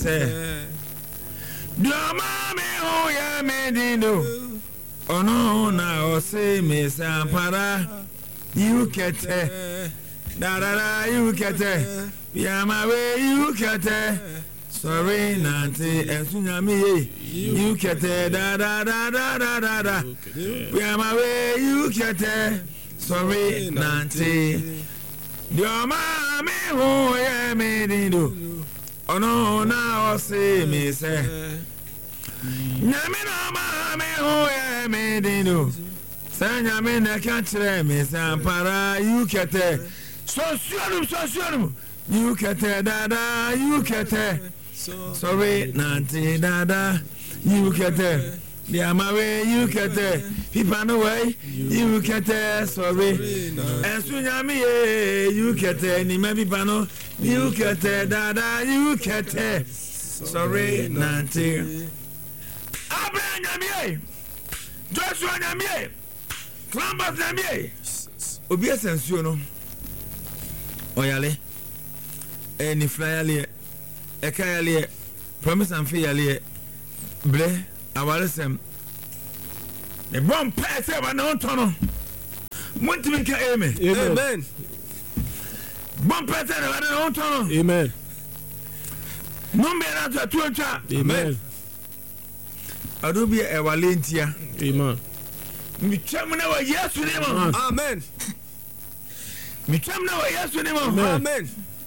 Doma me ho ya me dino. Ono na ose me sampara. You kete. Da da da you kete. Yama we you kete. Sorry nanti esunya me you kete da da da da da da da. Yama we you kete. Sorry nanti. Doma me ho ya me dino. Ono na ose me se. Nyamina ma me ho ya me dino. Sanya me na kantre me sampara you kete. So sure you kete dada you kete. Sorry nanti dada you kete. Diamawe you kete. Pipano way you kete. Sorry Esunyami you kete. Ni me pipano you kete dada you kete. Sorry nanti Abraham nyamie Joshua nyamie Columbus nyamie Obi esensuo no Oyale Eni flyale Ekayale Promise and fayale Ble Awalesem The bomb pass ever no tono Montimi ka amen Amen Bomb pass ever no tono Amen Numbe na to tuoncha Amen Adobe ewalentia Amen Mitwam na wa Yesu ne mo Amen Mitwam na wa Yesu ne mo Amen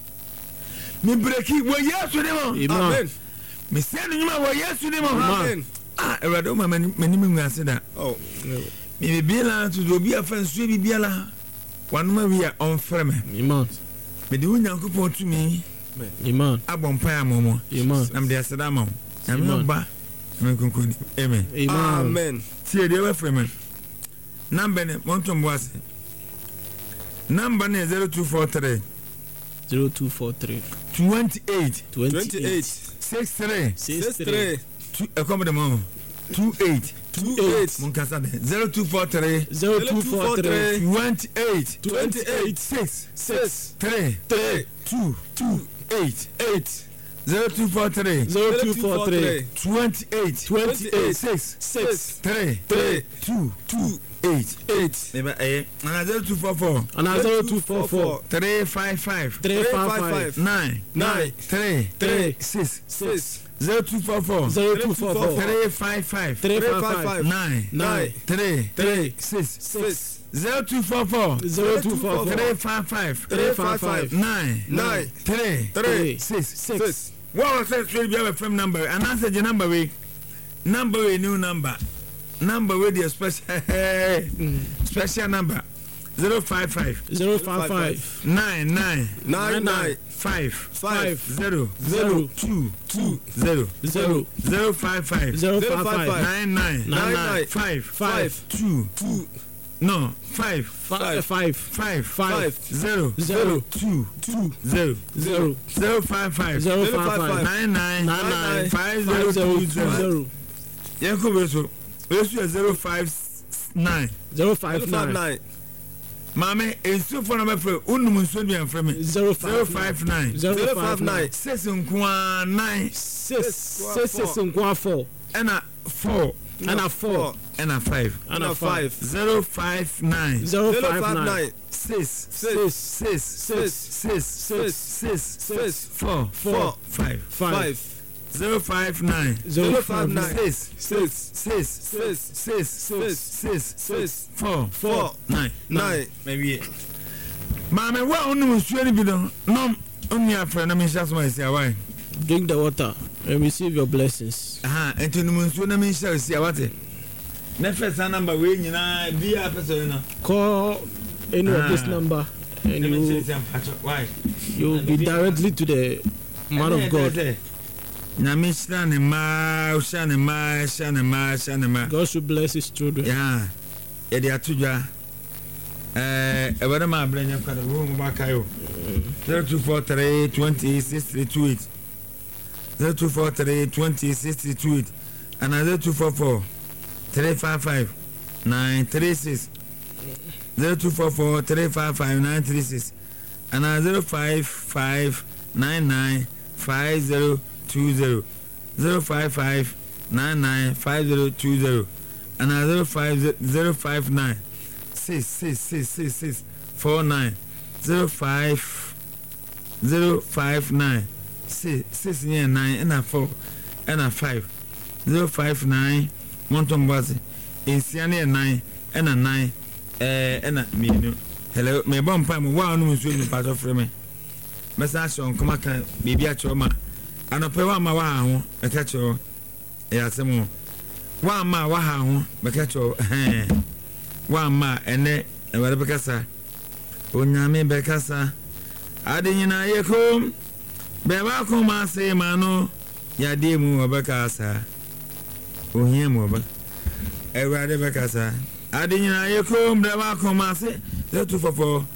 Mi breki wa Yesu ne mo Amen Mi senu nyuma wa Yesu ne mo Amen Erado ma mani mi ngase da oh mi bibila to do bia fa nsuo bibia wanuma wi a onfrɛ me Amen me de Onyankopɔn tumi Amen abompa amomo Amen nam de aseda mam na me ba me konkoni amen Amen tie de wa frɛ me number ne montom boase number ne 0243 0243 28 63 come the mom 28 Munkasa 0243 28 6 3 2 8 0243 28 6 3 2 8 Neba and 0244 and 0244 355 9 3 6 0244 355 9 3 6 0244 355 9 3 6 What was that? We have a phone number and answer the number we new number with the special number 055 99 5 0 0 2 0 055 99 5 2 no 5 0 0 2 0 055 99 5 0 2 0 Yanko so 059 Mame, it's so for number for Unumusubian from 059 6 and 9 6 and 4 and a 4 and a 4 and a 5 and a 5 059 6 4 5 059 6 4 9 maybe Mama, what on was really be done? No, only a friend. I mean, just my say, why? Drink the water and receive your blessings. And to the moon, I mean, shall see what it. Next number, we be a person. Call any of this number and you will be directly to the man of God. God should bless his children. Yeah, Eddie Atuja. Every bring up the room back. 0243 20 6328 0243 20 6328 and 0244 355 936 0244 355 936 and 055 99 50 5020 055995020 and 05059 6666649 05059 6 9 and 4 and 5 059 Montombasi Insiane 9 and 9 and me. Hello, me bomb pam wow no so part of me. Message on come can baby at your ma. And pay one ma wa a catch your yasemo. One ma wa ho be catch your one ma ene e wale bekasa. Onyame bekasa. Ade nyina ye kom. Be ba kom ase ma no ya de mu obekasa. Ohia mu oba. E wale bekasa. Ade nyina ye kom be ba kom ase 0244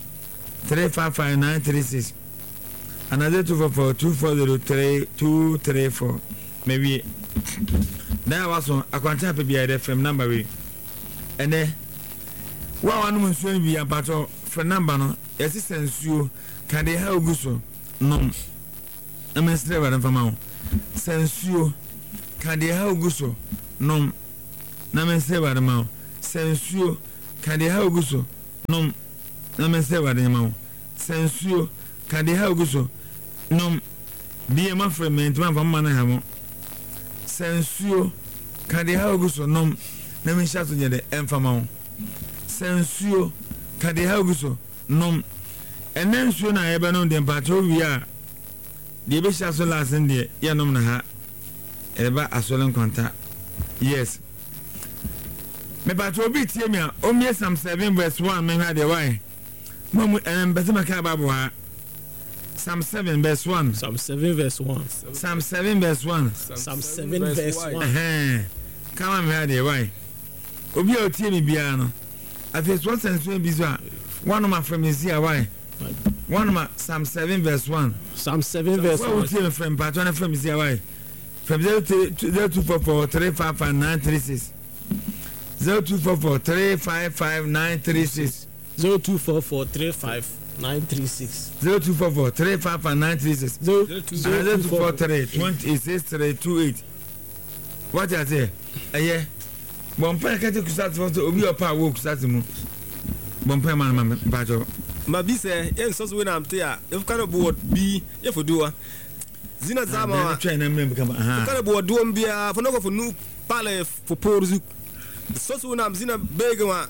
355 another 244 240 234 maybe that was on a contact be FM number we and then one mun so be abato for number no assistance you can they help you so no am straight ba for ma sense you can they help you so no na me straight ba ma sense you can they help you so no na me say wa de ma sense you can they help you so no be my friend man na ha mo sense you can they help you so no na me sha to de emfama sense you can they help you so no and then so na e be no de pato wi a de be sha so last de ya no na ha e ba asolen kwanta yes me pato bi tie me a o me Psalm 7 verse 1 me ha de why Mamu betema ka Bible ha Psalm 7 verse 1 Psalm 7 verse 1 Psalm 7 verse 1 Psalm 7 verse 1 come on here dey why obi o tie me bia no afis what sense we bi so a one of my friends here why one of my Psalm 7 verse 1 Psalm 7 verse 1 what tie friend part one friends here why from 0244 355 936 0244 355 936 0244 355 936 0244 355 936 0243 26328 what you say eh bompa kete kusat for obi opa wo kusat mu bompa man bajo ma bi se en so we na amte a if kind of board bi if do zina zama train na member kama aha kind of board do mbia for no go for nu pale for porzu so we na zina bega wa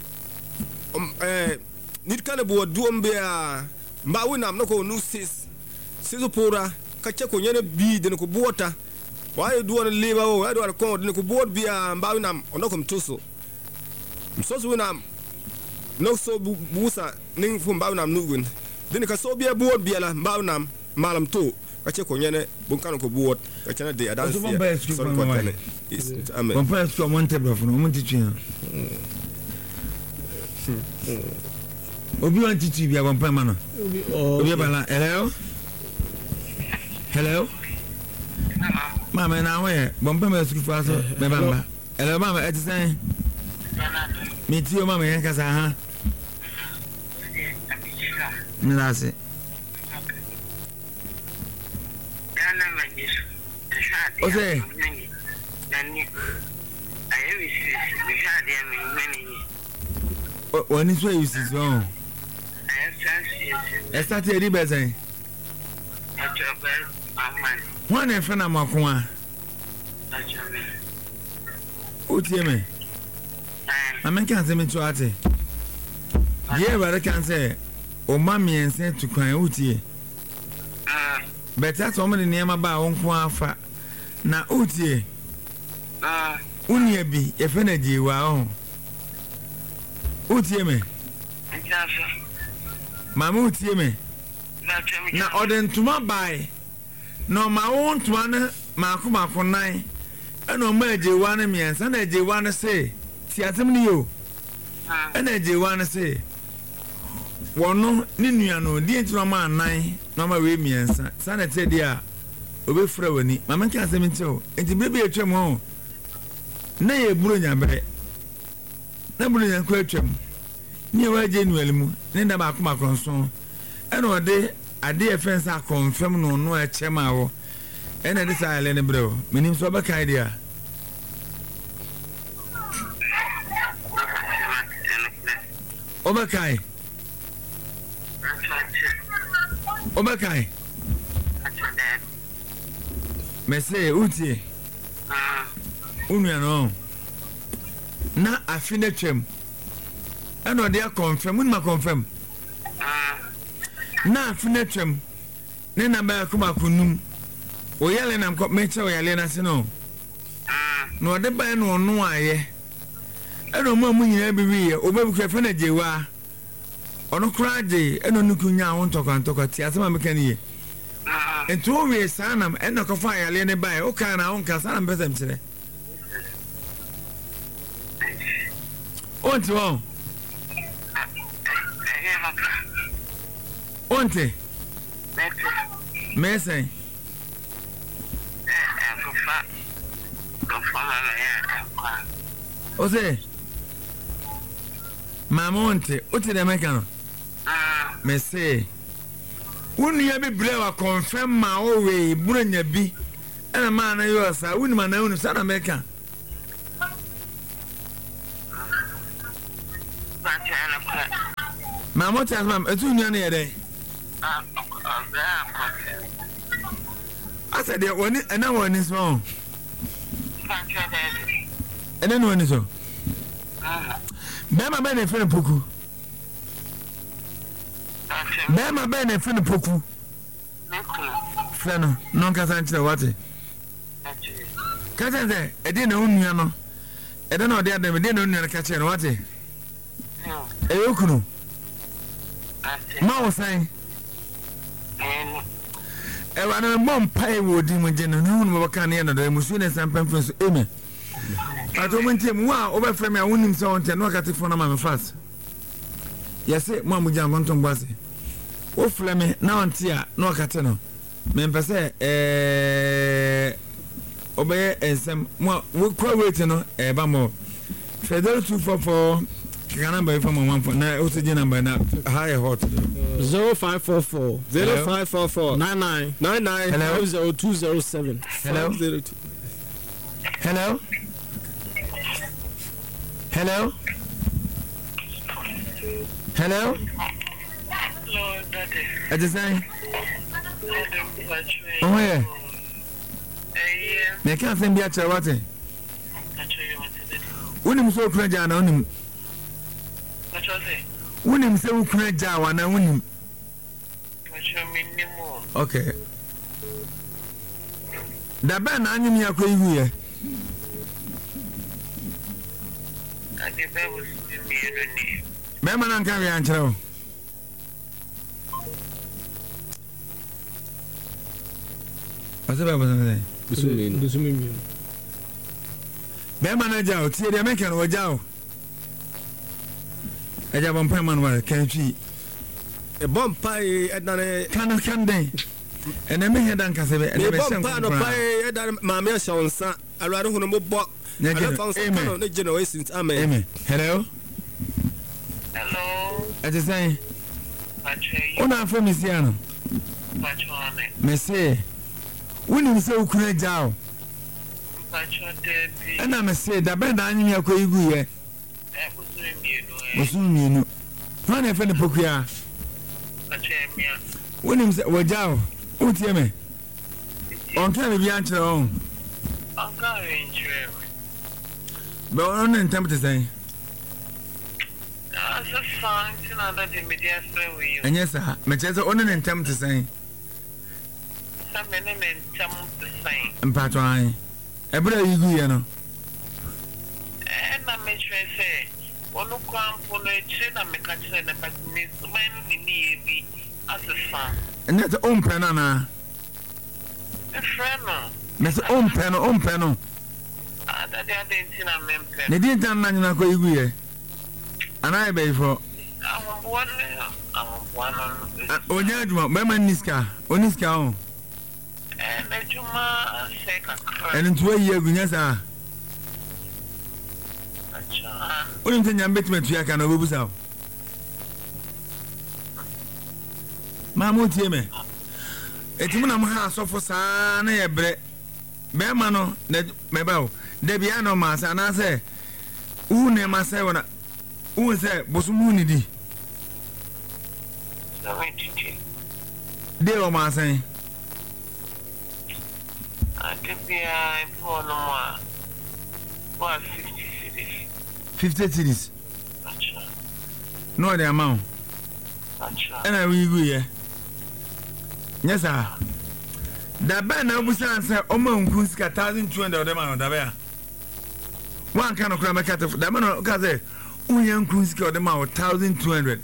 nit kana bo duom be a mba wonam no ko nu sis pora ka che ko nyene bi de ko bota wa ye duon leba o wa do ko de ko bod bi a mba wonam ono ko mtoso so wonam no so busa ning fu mba wonam nugun de ka so bi a bod bi ala mba wonam malam to ka che ko nyene bun kan ko bod ka chana de adan so ko tane amen bon pas ko mon table of no mon titu obi wan titi bia bompa ma no obi bala hello mama na we bompa ma su fa so me bamba hello mama et say me ti o mama yen kasa ha nase o say when is where you see so I started the best one in front of Makwa Utieme I mean can't say me to ate yeah but I can say o mami and say to cry utie but that's how many name about on kwa na utie unie bi e fe na ji wa o utie me mama utie me na odentuma bai no ma won to an mako nan eno ma je wa na miensa na je wa na se ti atem ni yo ena je wa na se wono ni nua no di ntino ma nan no ma we miensa sa na te dia obefra wani mama nka asem ntio enti bebe etwem ho na ye buru nyabere na buru nyanko etwem ni wa je nuel mu ne da ba akoma kronson ena ode ade efense a confirm no no echema wo ɛna de saa yɛlɛ ne brɛ menim so ɔbɛkae deɛ a ɔbɛkae mɛsɛ wotie wonua no na afe no twam ɛna ɔde akɔmfam wonim akɔmfam na afe no twam ne na bɛyɛ komakonum oyale na mɛkyɛ oyale no ase no na ɔde bae no ɔno ayɛ ɛna ɔmo a mu nyinaa bi wiyɛ ɔbɛbi kura fɛ na gyewa ɔno koraa gye ɛna ɔno kunya wo ntɔkwantɔkwa te asɛm a meka no yie nti wowie saa nam ɛna kɔfa ayale ne bae wokaa na wonka saa na mpɛ sɛ mkyerɛ onte wɔn onte mɛsɛn ose mama onte ote de meka no mese wonu bi bre wa confirm ma o we buronya bi ana ma na yo sa wonu ma na wonu sa na meka mama ote asma etu nua na yede asa de woni ana woni so ene no woni so bema bene fene poku bema bene fene poku fene non ka san chire wate ka san ze ede na onua no ede na ode adam ede na onua ka chire wate eyokunu ma wo san ewa na mom pai wo di mo gene no no baka na na do musu ne san pamfo so amen ato mo ntem wa obefrɛ me a wonim sɛ wonte no akate fo na ma me fast yɛse mo amuja monton base wo frɛ me na wonte a no akate no me mpɛ sɛ obeye ensem mo wo kwa wait no ba mo federal 244 kika number ifo mo one na oxygen number na high hot 0544 0544 99 0207 hello hello hello hello hello daddy ajisai oh yeah me can send bia chere wate unim so kura ja na unim unim se ukura ja wa na unim okay da ba na anyim ya kwa ihu ye ade ba wo mi eno ni me ma na nka we ankyere o ase ba bana Dusumi. Be manager o tie de make no wajao. Eja bompa man wa kan twi. E bompa e edane kan den. Ene me hedan kase be ene be shen. Bompa no pa e edane ma me shonsa. Alware hu no bo. Amen. Ne generations amen. Amen. Hello. hello Ati say. Patrick. Ona from Isiano. Patrick. Me say. Woni se ukuna jao. Patrick. Ana me say da ben da anyim yakọ igu ye. Osun mienu. Fa na fe ne pokua. Patrick mia. Woni se wajao. Utie me. On ka be bia nkyere on. Anka enjure. Be on ne ntam te say. As a song to another the media spray with you. Enye sa, me chese on ne ntam te say. Some men ntam the same. Mpatwa an. Ebra igu ye no. Na me say onu kwampo no eche na me ka kire na but me so man ni ebi as a song. Enye te on pena na. A friend no. Me se on pena. That they are dancing na mempe. Ne di ntam na nyina ko igu ye. Ana e be fo. I'm one. Onya aduma, me man niska. Oniska on. Ejuma seka. Eni tuwa yi agunya sa. Oni mte nyambe tumetu ya kana obusa. Ma mo tie me. etimu na mo ha asofo saa na ye bre be ma no na me ba o da bia no ma sa na se u ne ma se wona u se bosumu ni di de o ma se Atibia for no more. What 50 cities. No the amount. And I will go here. Yes, sir. The band of Busan said, Omo Kunska 1,200 of them out there. One kind of crime cat of the man of Kaze, Uyan Kunska of them out 1,200.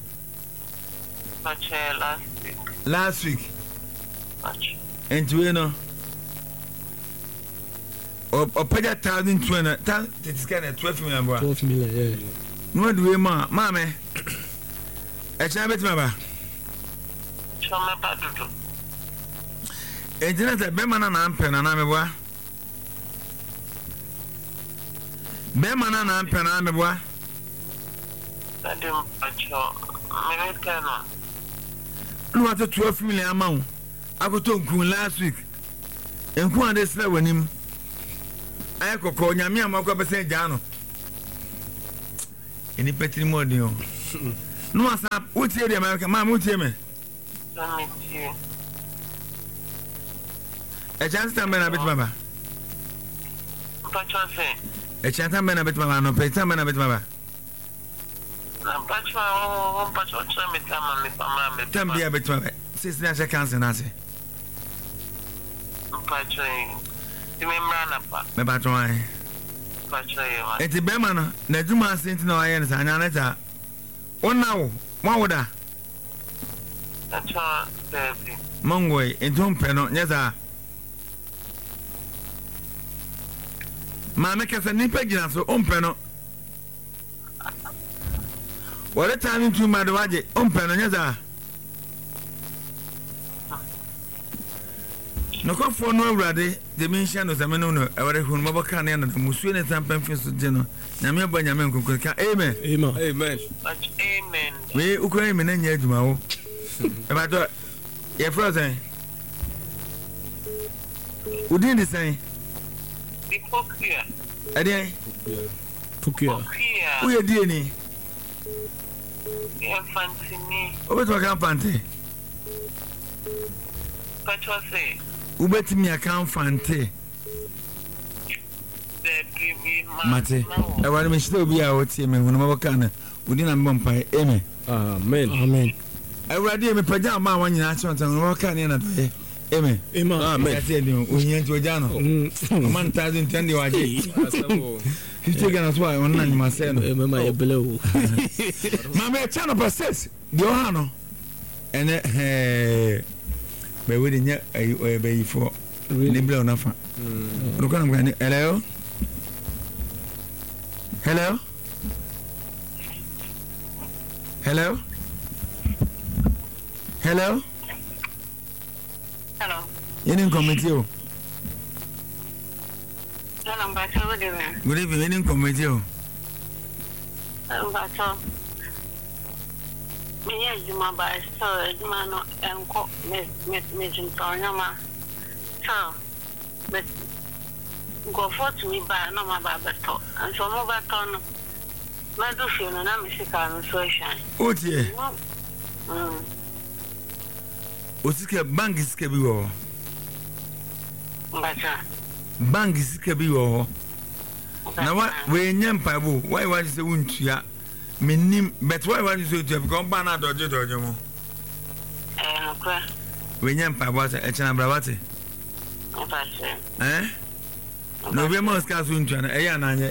Last week. And to know. Or pay 1,200. It's kind of 12 million. 12 million, yeah. No, do we, Mamma? A chabet, Mama. It's not a Bemana Ampen and Ameba. Bemana Ampen and Ameba. No, at 12 million amount. I got to Kun last week. And who are they slowing him? I could call Yamia Moko say Jano. Any petty more deal. No, sir, what's the American man? What's him? A chance to be a bit, Mama. A chance to be a bit, Mama. No, pay some a bit, Mama. Tell me a bit, Mama. Sister, I can't say nothing. Me try. It's a Bemana, Najuma Saint no irons and Aneta. Oh, now, what would I? Mongway, in Tom Penno, yes, sir. Mamma can send Nipagina so Penno. What a time into my Dwaji, Penno, yes, sir. No call for no ready, the mention of the Menuno, our whom Mobacan and the Musuin and San Pemphis General, Namia Benjamin Kuka. Amen. Amen. Amen. We Ukraine and Yajmo. About your frozen. Who did the same? A day? Pukia. Who are dealing? What was a panty? Who bet me account fante? Mate, I want me still be out here when Mobacan, within a bumpy. Amen. Amen. Amen. I read him a pajama when you answer and walk in a day. Amen. Amen. I tell you, we ain't to a jano. 1,010 you are he's taking us why on myself. My below. Mamma, channel process, Johanno. And by waiting yet, I bay for really blow enough. Look on hello. Hello. Hello. Hello. Hello. You didn't come with you. Good evening. You didn't come with you. Yes, you might buy so you might not mention Tornama. So, but go for to me by no my babato, and so more back on. Not do feel and I'm sick on social. Oh, dear. What's the bank is Kabi? Bank is Kabi. Now, what we name Pabu? Why was the wound ya? Minim, but why was you to have gone banner dojo? We name Pabu a chana bravati. Eh? No, we must cast winter. Ayananya.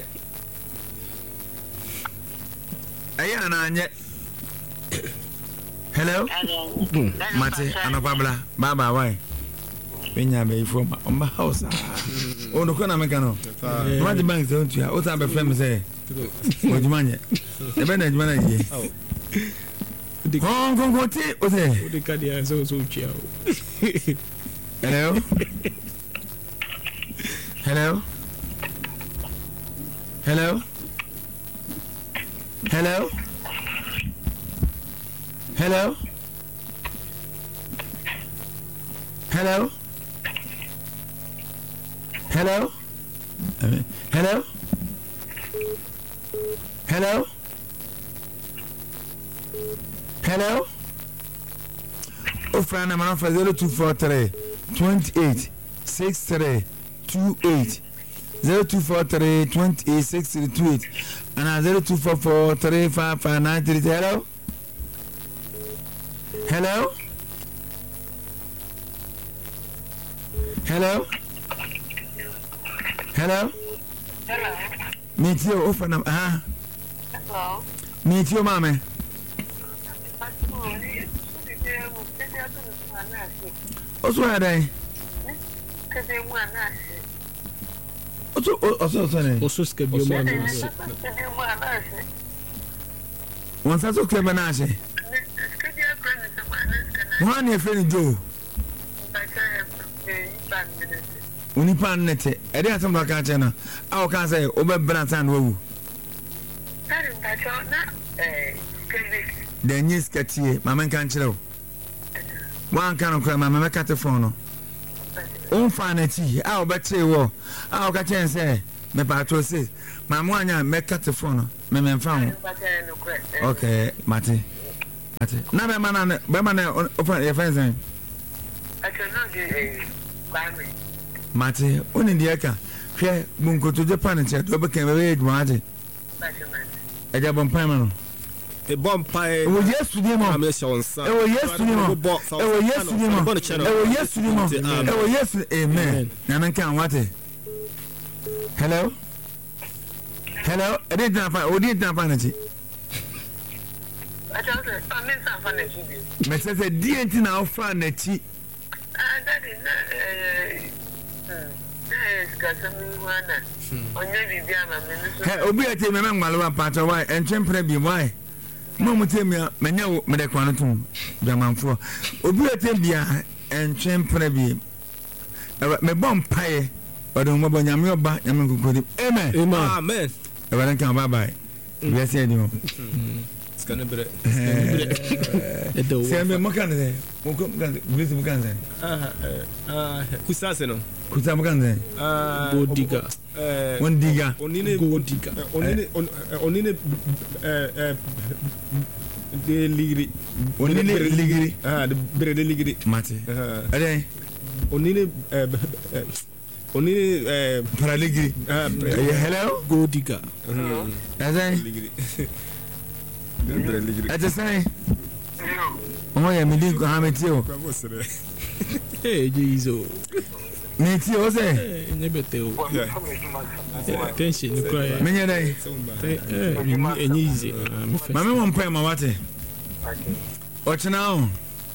Hello? Mate, Anababla, Baba, why? When you are from my house. Oh, no, can I make no? What the bank don't you? What I'm a friend say? What you man? The bandage man. Oh, go tea. What's it? The Cadia is also chill. Hello? Hello? Hello? Hello? Hello? Hello? Hello? Hello? Hello? Hello? Ofra na man for 0243 28 63 28 0243 28 63 28 and 0244 355 93. Hello? Hello? Hello? Hello? Hello. Meet you, offer them. Hello. Meet you, mommy. What's wrong, Daddy? Also, skip your money. Once that's okay, Banashe. One your friend Joe. Uni pan nete. I didn't have some catching. I can't say over Branson. Woo. The new sketchy, Mamma can't chill. One kind of crime, Mamma cat the phone. Oh, fine, I'll bet you. I'll catch and say, my patro says, Mamma, make cat the phone. Mamma found. Okay, Matty. Never man, Bemana, open your friends. I cannot do a family. Matty, only the Eka. Here, Bunko to Japan and said, became a very dramatic. A job on Pamela. A bomb pie. It was yesterday, Mom. It was yesterday, Mom. It was yesterday, Mom. It was yesterday, Mom. It was yesterday. Amen. And I can't what it. Hello? Hello? I didn't have it. I don't know. I mean, some funny. Mr. Said, dear, now, fan a cheat. That is Hey, Obiate, Mamma, part of why, and Champion be why. Mamma tell me, Manu, Medaquanatum, Jaman for Obiate be and Champion be. My bomb pie, or the mobile Yamio back, Yaman could. Amen. Amen. I don't come bye. Yes, I do. It's gonna be Send me Mocana. Mukanze. Kusaseno. Kutamukanze. Gold digger. One digger. Gold digger. Onine de ligri. Onine ligri. The bread ligri. Mate. Ade. Onine paraligri. Hello? Gold digger. Ade. Ade say. Oh yeah, me dig ha metio. Hey, Jesus. Metio say. Nebeteo. Attention, you cry. Menya dai. Easy. Mama won pay ma wate. Ochina o.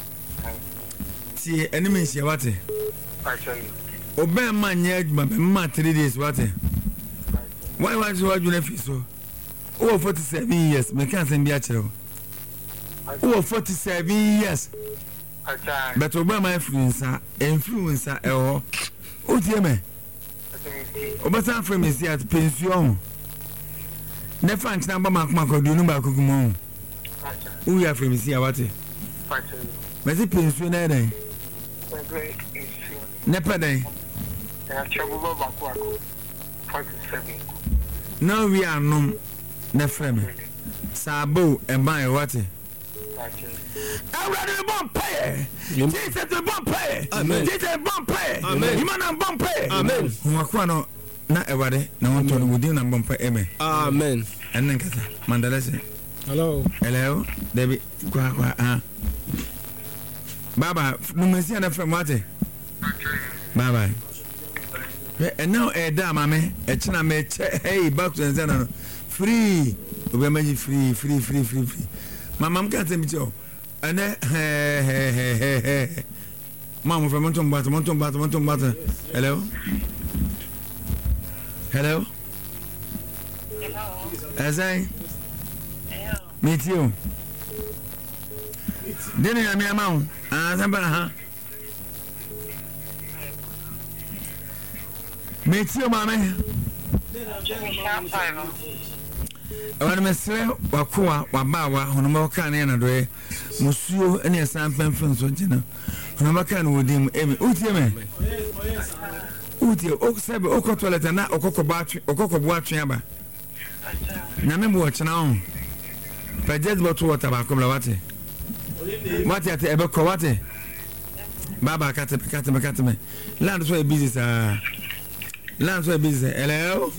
Ti enemy se wate. Obe ma nye aduma be ma 3 days wate. Why want you aduna fi so? Oh 47 years, me can send bi a kire. Oh 47 years. But Obama influencer eho. O tie me. Obasa from is at pension. Never antina ba makoma kodu no ba kukumo. Who ya from is here what? Me say pension na den. Nepa den. No we are no na frame. Sabo e ban what? Everybody bomb pay. Jesus the bomb pay. Amen. Jesus bomb pay. Amen. Human bomb pay. Amen. Mwakwana na everybody na want to within na bomb pay. Amen. Amen. And then kasa mandala say. Hello. Hello. Debbie kwa Baba, no me see na from what? Bye bye. And now da mame e china me hey back to Nzana free. We make free. Mama can't tell me to. And Mama from Monton Batter. Hello? Hello? As I meet you. Didn't I mean amount? Meet you, Mamma. When I say, Wakua, Wabawa, Honomoka, and Andre, Monsieur, and your son, Penfins, na maka no wodim emi utie me utie o sebe o ko toilet na okokọbo atwe aba na me bo chena on pajet bottle water ba komla wate ate ebe ko wate baba kate me land so busy sa land so busy hello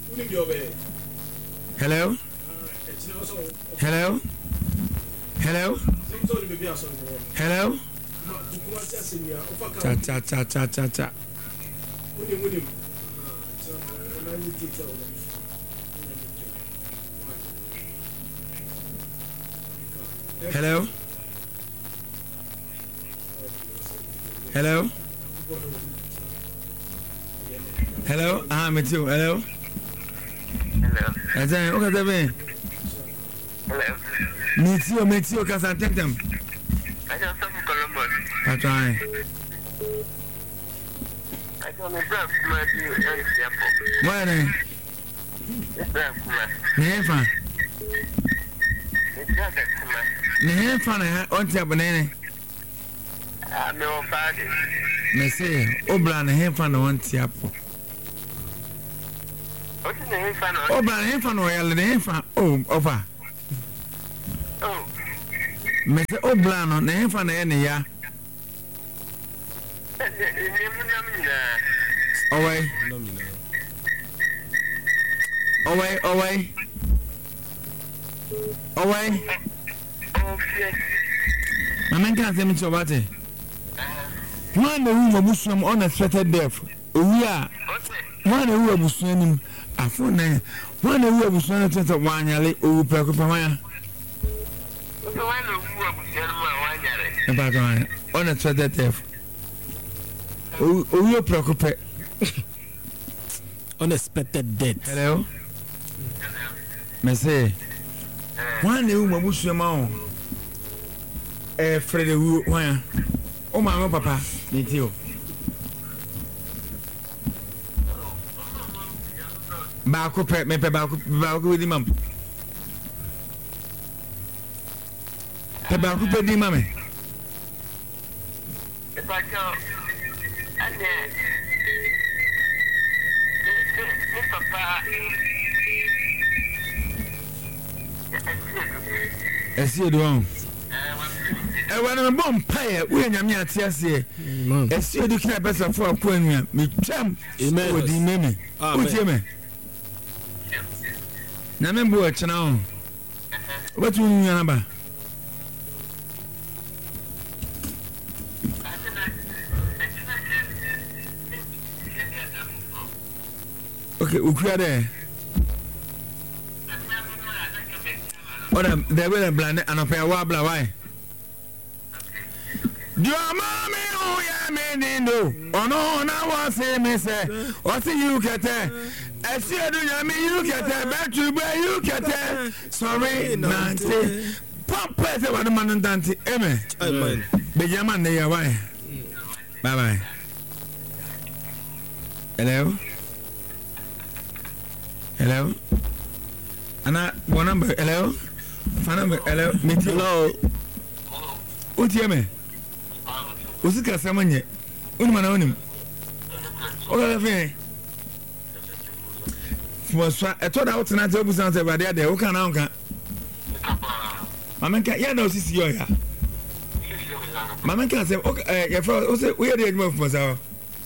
hello hello hello hello cha hello hello hello me too hello hello okay there hello me too kasa tentem I just some Columbus I try I don't know brand my example why never never na on tap nene me on party me say obla na hefa na on tap obla na hefa no yale na hefa over oh me say obla no na hefa na ye ne ya away Maman can't tell me so about it. One who was some unexpected death. We are one who was swimming a phone. One who was swimming to one alley over Pacopamaya. About unexpected death. Oh, you preoccupy. Unexpected death. Hello, Messay. One who was swimming. Freddy who why oh my papa me too baako pe me pe baako we di mam pe baako pe di mame e ba ko ane ni papa esi do when I'm born pay, we and Yamia Tiasia, a city can best for a queen, me cham, with the meme. What's your man? Namembo, watch now. What will you number? Okay, we're there. What they will blend and a pair of wobbler. Why? Your mommy, oh, yeah, me, no. Oh, no, now I say, me say, what you get there? I see you get there, back to where you get there. Sorry, Nancy. Pump it, what the man and Dante, amen. Benjamin, they are why. Bye bye. Hello? Hello? Anna, one number, hello? Phone number, hello? Meet hello? What do you mean? Usika samanye unimana unim oga fe foswa eto da wotena te obusan te bade ade wo kana onka mamenka ya na osisi yo ya mamenka se ya fa o se we dey adwuma fosa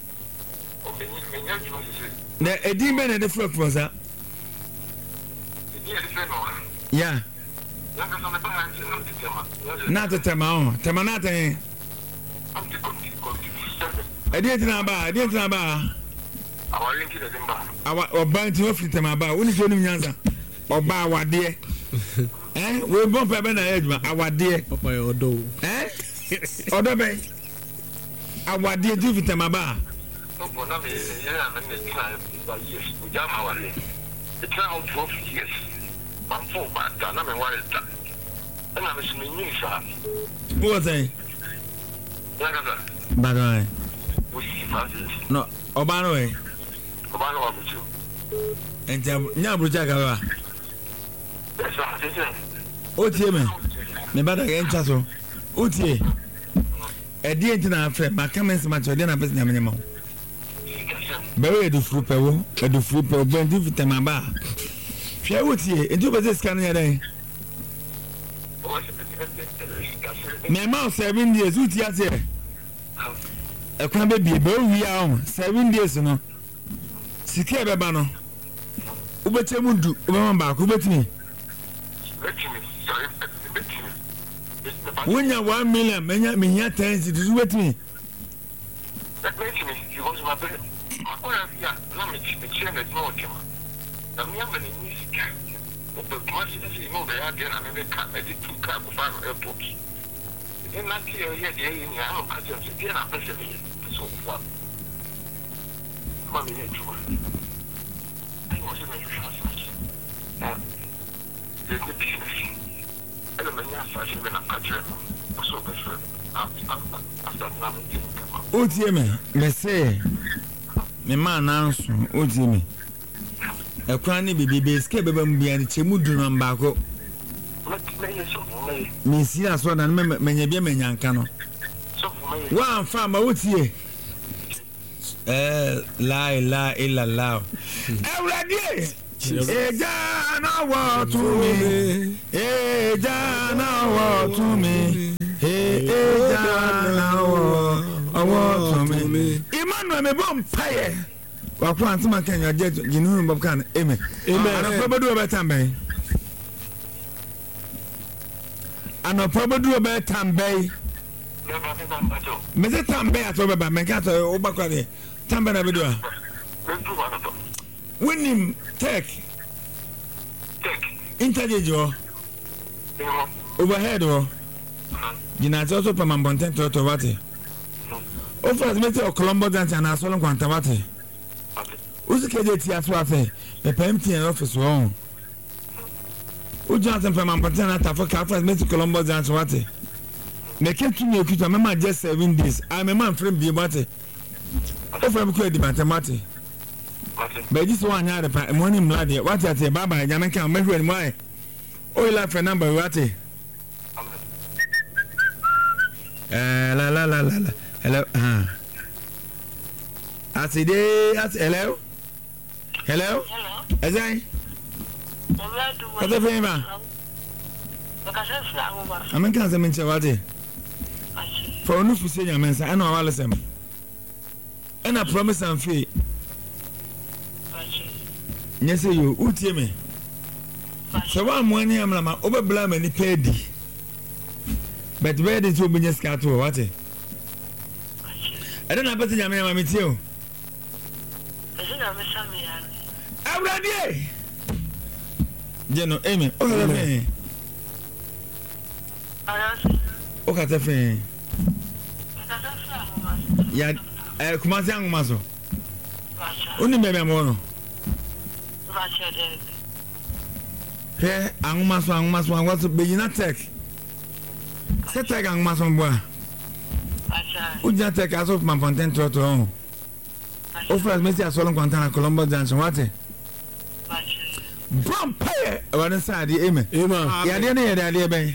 na edin be na de fosa ya na te tema na te I didn't know about our link to the Zimba. Our bank of Fitamaba, when you don't answer. Or by what dear? Eh? We're both a banner edge, our dear Papa or do. Eh? Or the bay? Our dear do Fitamaba. No, but not a year and a time by years. We jam our link. The trial 12 years. I'm 4 bad, I'm not worried. And I'm assuming you, sir. What's I? Bad no, Obano way. Obano and Nabrujaga. Oh, dear me. The better again, Chasso. Oh, dear. ɛdeɛ nti na afrɛ maka me nsɛm akyerɛ ɔdeɛ na pɛsɛ nyame nyɛma wo bɛwɔ adufuru pɛ wo bɛnti fitam aba a hwɛ wo tie enti wobɛsɛ sika no yɛ dɛn mɛma wo 7 days wotie aseɛ ɛkwan bɛbie bɛwowia wo 7 days no sika ɛbɛba no wobɛkyɛ mu du wobɛma baako wobɛtumi wonya 1 million mehia 10 cities wobɛtumi wotie me mɛsɛ mema nanso wotie me ɛkwan ne bebe sika bɛba mu bia ne kyɛ mu du no baako mensi aso da no manya bia manya nka no woamfa ma wotie la ilaha illallah awurade ejana wotumi ejana wotumi Emmanuel me bom paye wakwa antuma kenya jet ginu bob kan amen ana probadu obetambe me se tambe ato beba me ka to obakwa de tambe na bedo a winim tech interjejo overhead o gina also pamambonten to wate o first mete o Colombo dance na solo kwanta wate usikeje ti aso afe PMT en office won o jansen pamambonten na tafo ka first mete Colombo dance wate me ketu me okuta mema just 7 days I me man frame bi wate o frame ko di mathematics but this one nya de pa money mlade wate ate baba nyame kan mehwe ni mai o ila fe number wate la hello hello ezai kata fema amen kan se menche wate for no fu se nya mensa ana wala sem ana promise am fe nyese yo utie me so wa mo ani amla ma obebla mani pedi but where did you bring your scat to what? I don't know about your mammy too. I'm ready. General Amy, okay. Okay, yeah, Kumasang Maso. Only maybe I'm on. Hey, Angmaso, what's the beginning attack? Seta gang masomboa. Uja take as of my content to home. Offer me a solo Guantana Colombo dance wate. Vampire on the side, Amen. Yeah, the idea bay.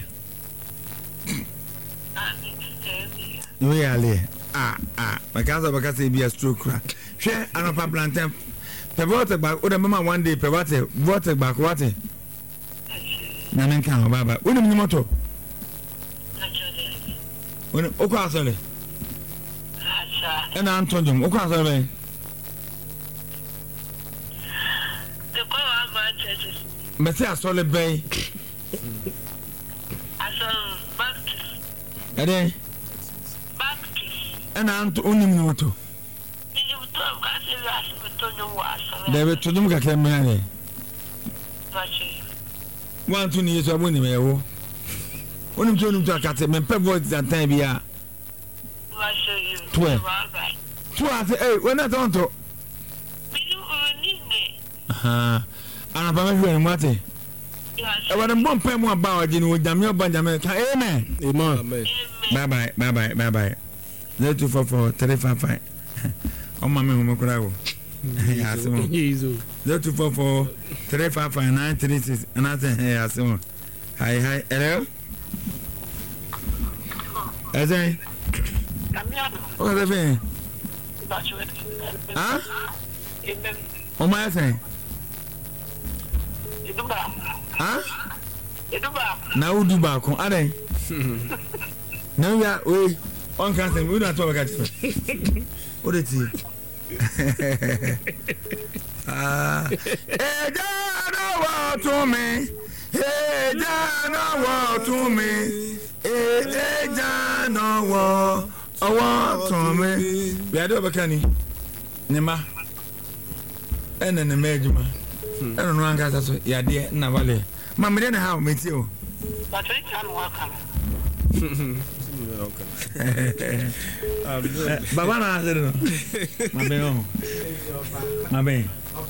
Really? My cousin because be a stroke crack. Share an upper plantain. Pevote back, or mamma one day, pevote, water back, water. Nanan can, Baba. What is the motto? When Okasole and Antonio Okasole. But I saw the bay. I saw Baptist. And I'm to only moto. David to them can marry. 1 2 years of winning me. When I'm turning to a cat, my pep voice that time be a 12. When I don't talk. And I'm going to I want a bomb pen more about you with Damian Benjamin. Amen. Bye. 0244 355. Oh, my mama, crowd. 0244 355 936. And I say, hey, I say, hi, hello. Ezai What are they? Huh? Oh, my thing. Huh? Now, do back on. Are they? Now, we are on cancer. We don't talk about it. What is it? Hey, John, to me. Hey, John, to me. Hey, John, to me. We are doing Kenny. Nema. And then the major. I don't know. That's yeah, dear. Navale. Mamma, then how meet you? But we can welcome. Baba na I don't know. Mame.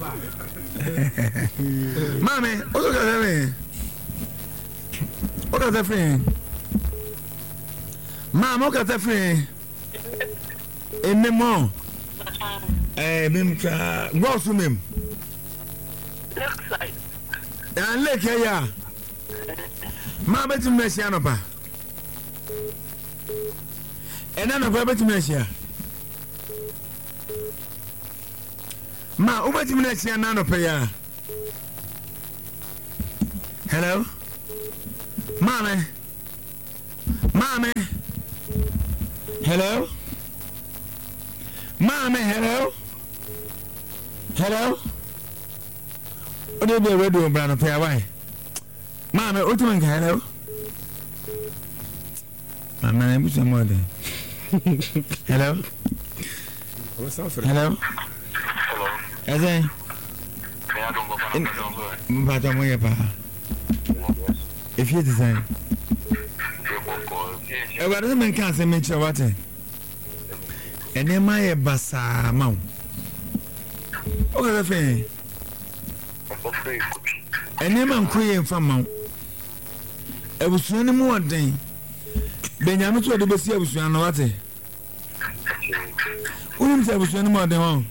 Mame, what is that? What is that friend? Mama, what is that friend? Memo. Mim go to mim. Looks like. And look here. Ma betu mesia no pa. Ena no pa betu mesia. Ma o betu mesia na no pa ya. Hello? Mame. Hello? Mame, hello? Hello? O de be radio bra no pa ya why? Mama, what do you mean? Hello? Mama, I'm with your Hello? Hello? Hello. Is it? But I'm here, Papa. If you design. What does man can't say make sure what? And then my bassa mount. What is the thing? And then I'm queer from mount. I was running more than Benjamin to the best. I was running what? Wouldn't I was running more than one?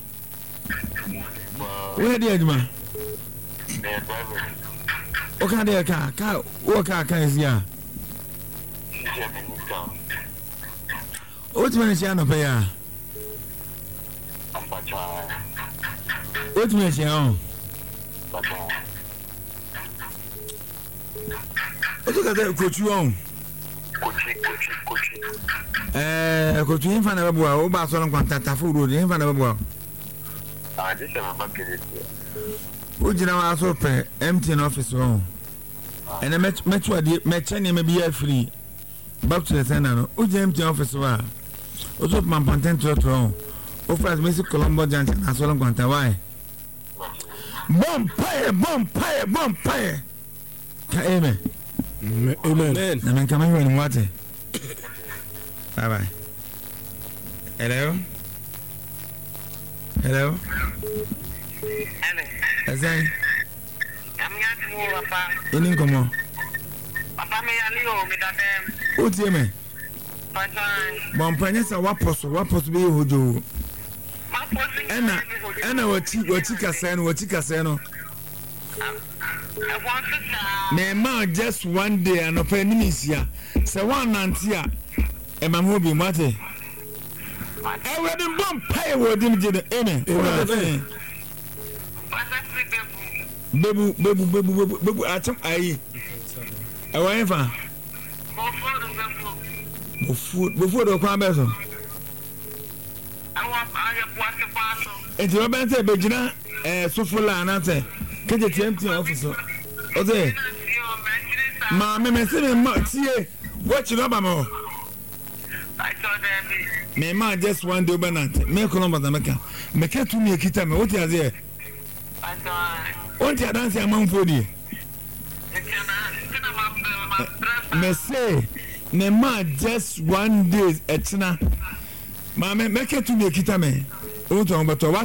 Where did you, man? What kind of car? What car is here? What means you pay? What means you own? What look at that coach you own? Coach in front of a boy, over some contact food in front of a boy. I just have a bucket. Would you know also pay empty office room? And I met Metro may be free. Back to the center, would you empty office? Also, my content to throne. Offers Mr. Colombo Junction as well as Quanta. Why? Bumpire. Amen. Amen. I'm coming in water. Bye bye. Hello? As I in come Papa me alio me da dem. What's your man? Bumpanya, what possible who do? Anna, what you casano. Me ma just one day and open Nisia. So one nantia. And my movie mate. I wouldn't bump pay what him did. Amen. Baby, I took I went for before the crime. It's your band, Begina, so full and answer. Can you tell me, officer? Okay, Mamma, what you know about? I told them. Me ma just one do banana. Me Colombo America. Me can't to me a kita me. What you there? What you dance among for you? Me say, me ma just one day etina. Mama, make it to me a kita me. What on but what?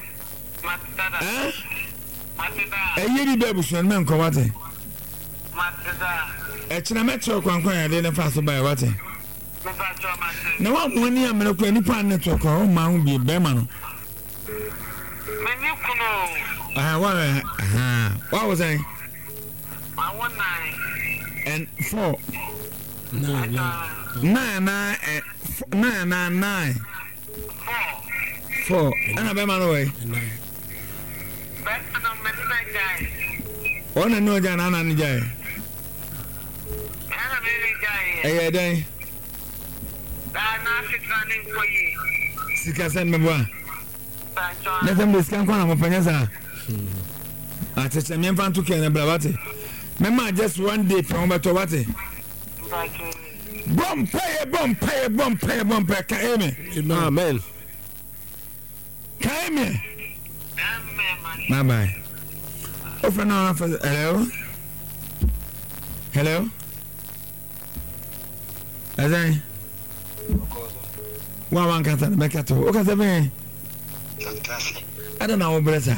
A yearly baby son man ko what? Etina metro kwankwan ya dey fast by what? Na wa money am na kwa nipa network o ma hu bi be ma no. Meni kuno. What was I? 19 and 4 9 and 9 4 ana be ma no we ona no ja na ni ja eh den na fitranin koyi sika sen me boa na tem de sika kwa na mopanya sa atete me mfa to ke na bra bate me ma just one day from beto bate bom pay ka amen Amen. Ka amen bye bye offer now hello azai wa kata na mekato o kata be ada na wo bresa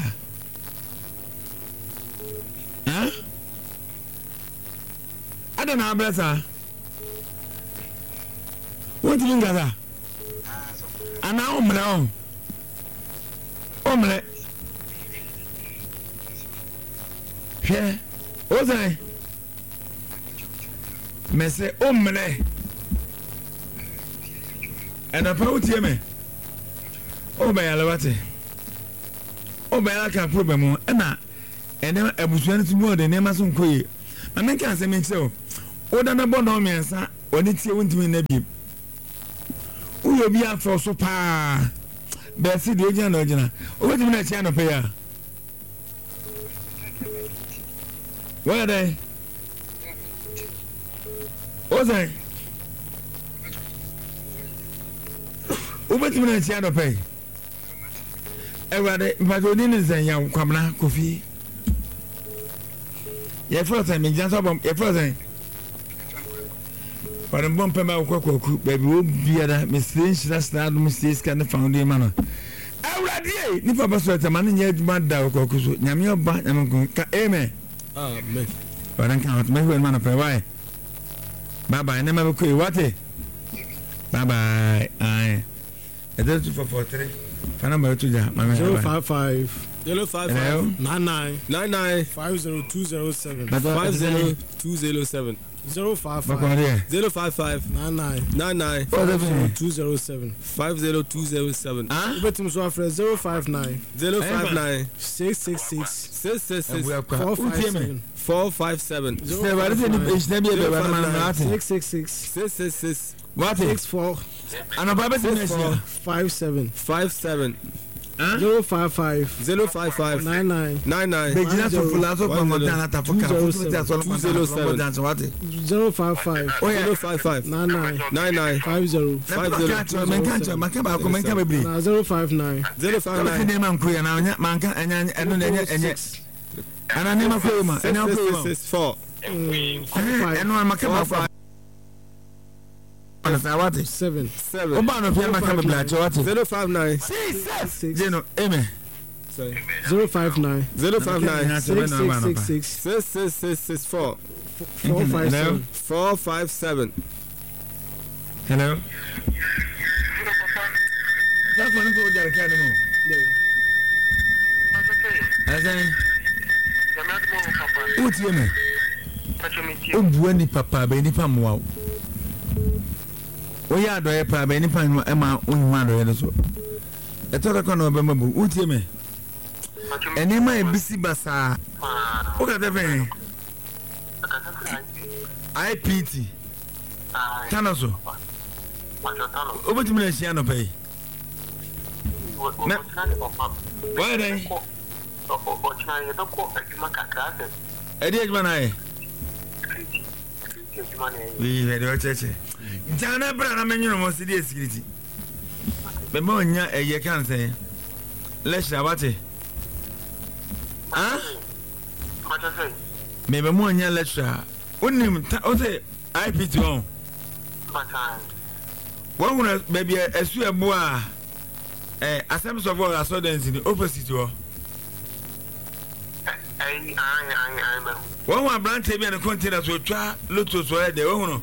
ada na bresa what do you gaza ana omre he ozai mese omre ana pa utie me obayala wate obayala ka problem na ene abusuan timu de ne maso nkoye amenka asem nche o da na bono mensa oni tie wontimi na bi uyo bi afro so pa be si de ogina na ogina o wetimi na chia no pe ya where they ozai ubetimi na chia no pe ewade mpatoni ne zanya kwamna kofi ye frozen me janso bom ye frozen para bom pema kokoko baby wo biada me sinshira stad me siska na foundation man ewade ni papa so ta man nya aduma da kokoko so nyame oba nyame ka amen Amen. para kan me wen man pa why bye bye na me ko wate bye bye ai edo 243 Phone number 055 99 50207 50207 055 99 50207 50207 Betim so afre 059 666 457 666 what 64 and about 57 055 99 Begina so fulaso kwa motana tafoka 055 oh yeah 055 99 50 menka makaba ko menka bebri 059 059 ne man kuya na nya manka enya eno enye ana ne makoyo ma enya koyo 64 eno makaba ko ana wate 7 oba no pia makaba bla che wate 059 jeno amen 059 666 457 hello that's one go there can mo azan utie me obuani ni papa be ni pamwa oya adoye pa be ni pamwa e ma onhu adoye so eto ka no be mabu utie me ene ma ebisi basa o ka defen IPT tanaso obetumi na hia no pay why then edi ejuma na ye we very well cheche jana bra na menyo mo sidi security be mo nya eye kan say let's abate me be mo nya lecture onim o say IPT on one when baby esu ebo a Assembly of all assurance in the opposite war. One branch be and container so try lotus where they own.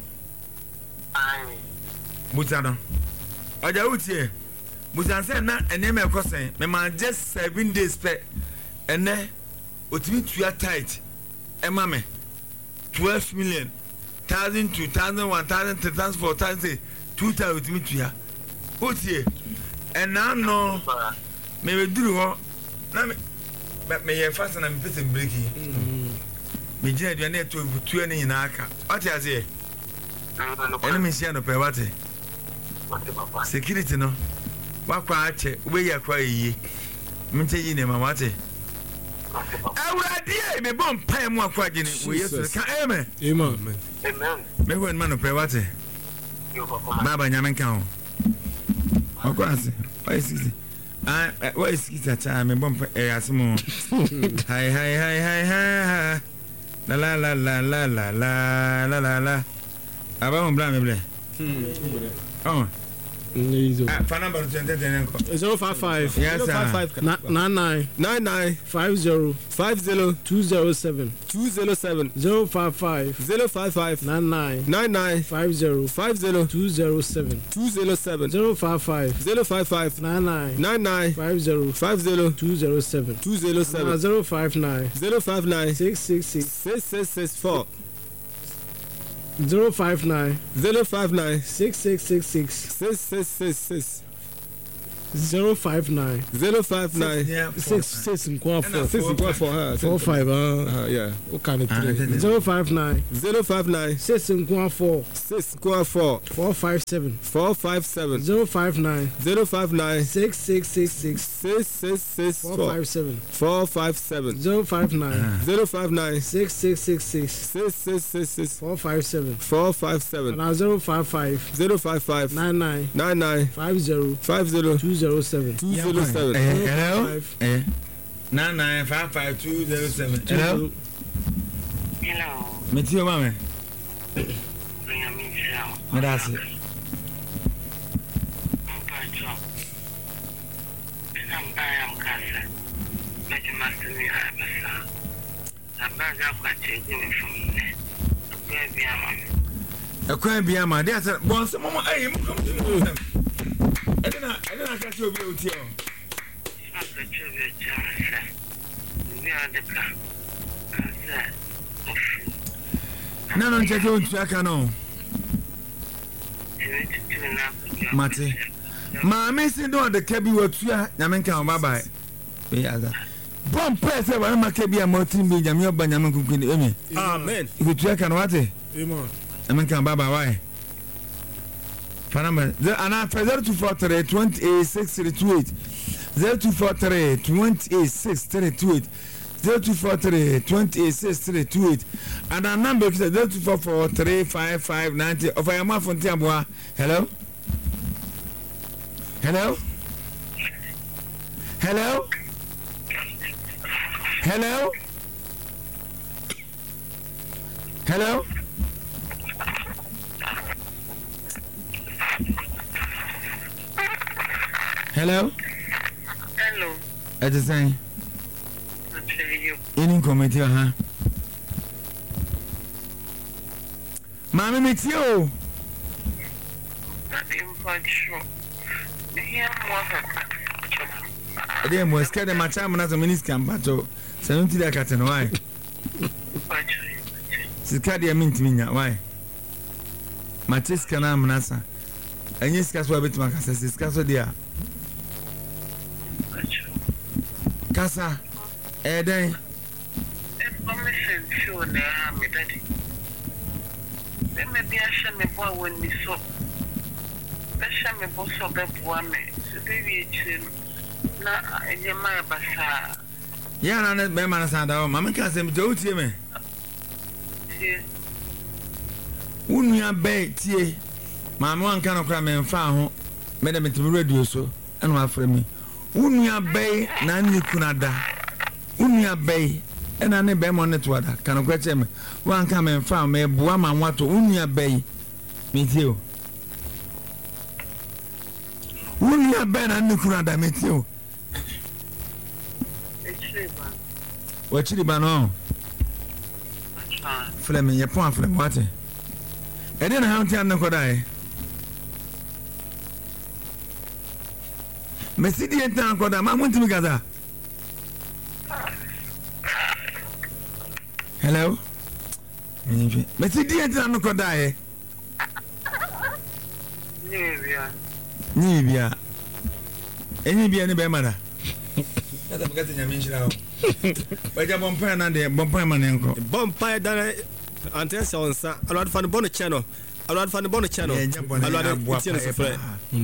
Butano. Oja utie. Butan say na eneme kosen. Me man just 7 days pe. Ene otimi tuya tight. Ema me 12 million. 1,000, 2,000, 1,000, 3,000, 4,000. 2,000 to me to ya. What's here? And now no, maybe do but may I fasten and put and breaking. Me jet your net to 20 in Aka. What I say? Enemy Siano Pevate. Security no. What quiet, where you cry ye? Minty in a mamate. I dear, me bomb pay more quagging. We used to come. Amen. Me one man of Pevate. Baba Yaman. Of course, why is it? What is it that I'm a bump? Asmo. Hi. La la la la la la la la la la. About Blamble. Oh. Phone number 055. Yes, 99 50 207 055 99 50 207 055 99 50 207 059 666 059 6666 059 66 for her 45 yeah what kind of 059 6 4 457 059 6666 457 059 6666 457 and 055 99 50 207 Hello? 9955 207. Hello? Hello. Meet your mama. That's it. A crime be a man. There's a once a moment. I come to them. I didn't catch your view with you. No, check your track. I know. Mate. Mammy said, no, the cabby will try. Yamanka, bye bye. Bomb press, I'm a cabby, I'm not in Benjamin Benjamin cooking. Amen. You could track and what? Amen. Yamanka, bye bye. Panama, the another 0243 28632 0243 28632 0243 28632 and our number is 0244 355 90 of our mouth on Tiabua. Hello? Hello? Hello? Hello? Hello? Hello? Hello. I just saying. You. In committee, huh? Mammy, meet you. I didn't was scared of my time as a minister, but so 70 like at why? Scadia mean to me, why? Matis can am nasa. And yes, Caswa bit my cassa, Caswa dear. Casa, day. Then maybe I shall me boy when we saw. I shall me boss of the one, so baby, now in your my bazaar. Yeah, and that man, Mamma Cassim, don't you me? Wouldn't you bay tea? Mamma one cannot cram and found, Madame to radio so, and my friend me. Wouldn't you bay, Nanny Kunada? Wouldn't you bay? And I never wanted water. Can I get him? One come and found me, Buama, what to Unia Bay. Meet you. Unia Ben and Nukunada meet you. What chili bano? Fleming, your point from what? I didn't have to Nakodai. Messidi and Tankoda, I went to Gaza. Hello? Messidi and Tankoda. Ni bia. Eni bia ni be mana. Kata bakati nyame nshira ho. Baja bompa na de bompa ma ne nko. Bompa da antes onsa. Alwad fan bon channel. Alwad fan bon channel. Alwad etienne se frère.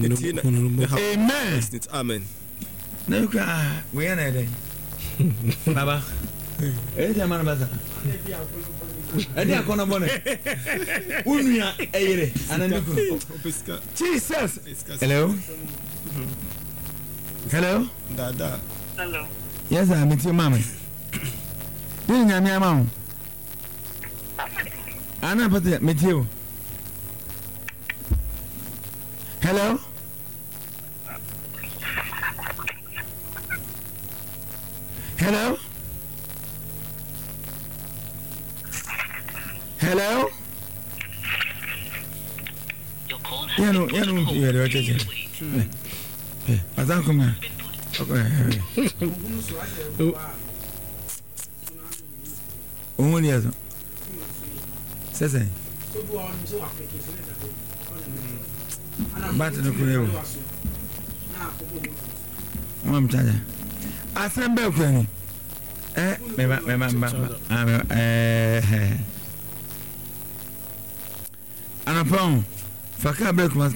Amen. Amen. Neka we na de. Baba. Jamana baza. Edi akona bone. Unuya eyere anandiku. Jesus. Hello. Hello. Dada. Hello. Yes, I'm with your mama. You nyame ama. Ana pate with you. Hello. Hello. Hello. You know, you're okay. Azan kuma. Okay. Umuni yazo. Sasa. Bata no kurewo. Mchaja. Asembe kwani. Anapão. Faka break mas